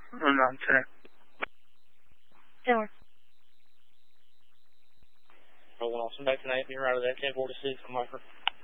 on center. Tower. Rolling Austin back tonight, being right of that 1046 on Marker.